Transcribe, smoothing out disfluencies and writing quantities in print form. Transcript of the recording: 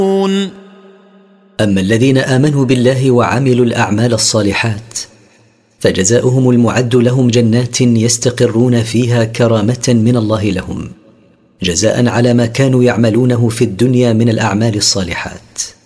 أما الذين آمنوا بالله وعملوا الأعمال الصالحات فجزاؤهم المعد لهم جنات يستقرون فيها كرامة من الله لهم، جزاء على ما كانوا يعملونه في الدنيا من الأعمال الصالحات.